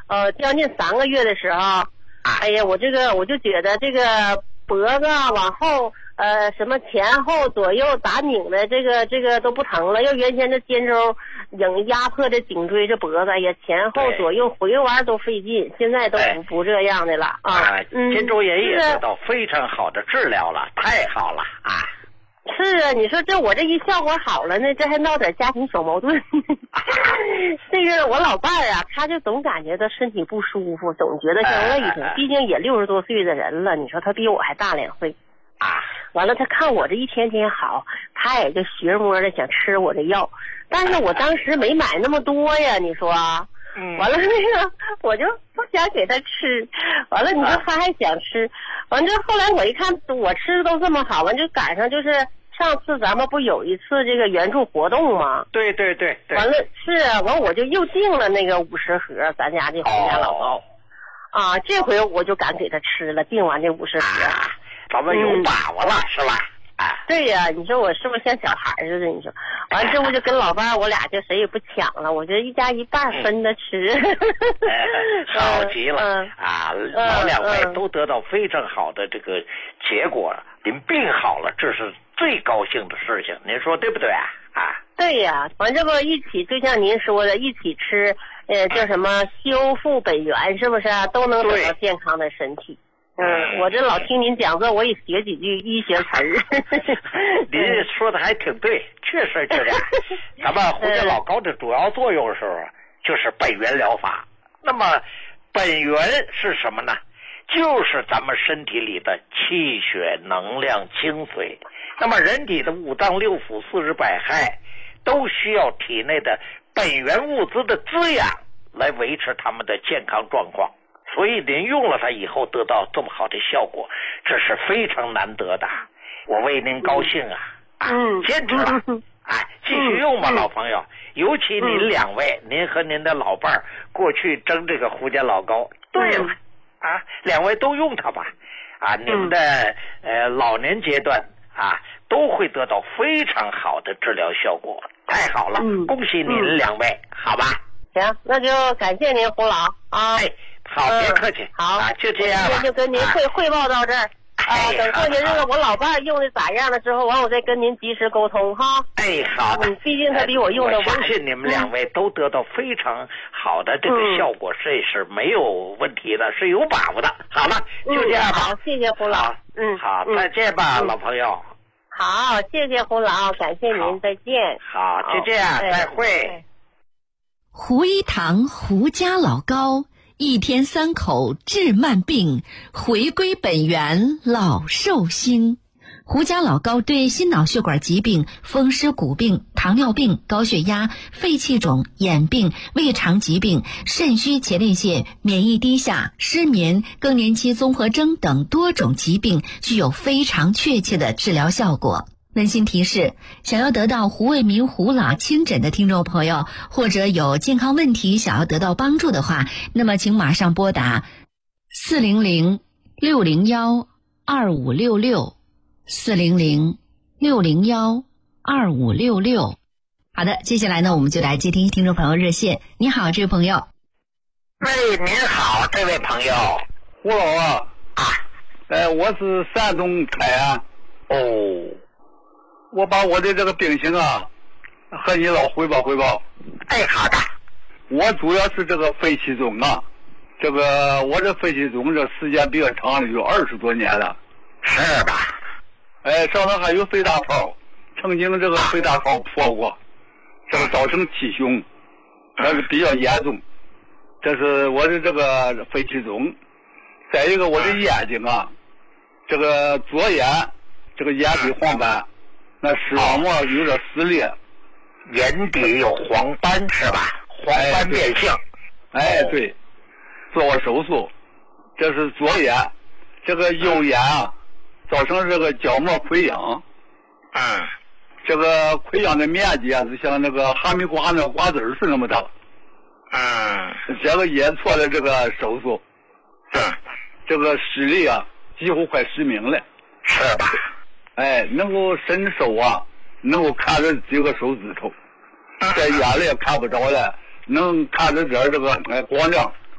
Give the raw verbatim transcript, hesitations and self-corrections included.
呃将近三个月的时候，哎呀，我这个我就觉得这个脖子往后呃什么前后左右打拧的这个这个都不疼了，要原先这肩周影压迫着颈椎这脖子，哎呀前后左右回弯都费劲，现在都不、哎、不这样的了啊。 嗯，肩周炎也得到非常好的治疗了，太好了啊。 是啊，你说这我这一效果好了呢，这还闹点家庭小矛盾。这个我老伴儿啊，他就总感觉他身体不舒服，总觉得像累挺，毕竟也六十多岁的人了，你说他比我还大两岁啊。 完了，他看我这一天天好，他也就学摸的想吃我这药，但是我当时没买那么多呀，你说。 嗯， 完了那个我就不想给他吃，完了你说他还想吃，完了后来我一看我吃的都这么好，完就赶上就是上次咱们不有一次这个援助活动吗？ 对对对对。 完了是完我就又订了那个五十盒咱家这红家老高、哦、啊，这回我就敢给他吃了，订完这五十盒、 啊，咱们有把握了、嗯、是吧？啊， 对呀、啊，你说我是不是像小孩似的？你说，完之后就跟老伴儿我俩就谁也不抢了，我就一家一半分着吃。 哎、好极了、 嗯、 啊！老两位都得到非常好的这个结果，您、嗯、病好了，这是最高兴的事情，您说对不对啊？啊， 对呀、啊，完这不一起，就像您说的，一起吃，呃，叫什么修复本源，是不是啊？都能得到健康的身体。嗯，我这老听您讲座，我也学几句医学词儿。 您说的还挺对，确实就是咱们胡家老高的主要作用是就是本源疗法。那么本源是什么呢？就是咱们身体里的气血、能量、精髓。那么人体的五脏六腑、四肢百骸都需要体内的本源物质的滋养来维持他们的健康状况。所以您用了它以后得到这么好的效果，这是非常难得的，我为您高兴啊！啊， 嗯， 坚持了，哎，继续用吧， 嗯、 老朋友。尤其您两位，嗯、您和您的老伴儿过去争这个胡家老高，对了， 嗯、 啊，两位都用它吧，啊，你们的、嗯、呃老年阶段啊都会得到非常好的治疗效果，太好了， 嗯、 恭喜您两位，嗯、好吧？ 行，那就感谢您胡老啊。 哎好，别客气、 嗯。好、 啊，就这样吧。 今天就跟您汇、啊、汇报到这儿啊。 哎、 等过些日子我老伴用的咋样了之后，完我再跟您及时沟通哈。 哎，好的。 嗯，毕竟他比我用的晚。 我相信你们两位都得到非常好的这个效果，这、嗯、是没有问题的，是有把握的。好了，就这样吧。 嗯、好，谢谢胡老。嗯， 好，再见吧， 嗯、 老朋友。 好，谢谢胡老，感谢您，再见。 好，就这样，再会。 胡一堂胡家老高。一天三口治慢病，回归本源老寿星。胡家老高对心脑血管疾病、风湿骨病、糖尿病、高血压、肺气肿、眼病、胃肠疾病、肾虚前列腺、免疫低下、失眠、更年期综合征等多种疾病具有非常确切的治疗效果。温馨提示，想要得到胡卫民胡老亲诊的听众朋友，或者有健康问题想要得到帮助的话，那么请马上拨打四零零六零幺二五六六四零零六零幺二五六六。好的，接下来呢，我们就来接听听众朋友热线。你好，这位朋友。 喂，您好，这位朋友。 胡老啊啊， 呃，我是山东泰安。 哦。 我把我的这个病情啊和你老汇报汇报。 哎，好的。 我主要是这个肺气肿啊，这个我这肺气肿这时间比较长了，有二十多年了。 是吧？ 哎，上头还有肺大泡，曾经这个肺大泡破过，这个造成气胸，但是比较严重。这是我的这个肺气肿。再一个，我的眼睛啊，这个左眼这个眼底黄斑。那视网膜有点撕裂， 眼底有黄斑是吧？黄斑变性。 哎，对，做过手术，这是左眼，这个右眼啊，造成这个角膜溃疡。 嗯， 这个溃疡的面积啊，是像那个哈密瓜那瓜子儿是那么大。 嗯， 这个也做了这个手术。 嗯， 这个视力啊，几乎快失明了。 是吧？ 哎，能够伸手啊，能够看着几个手指头，在远了也看不着了，能看着点这个哎光亮，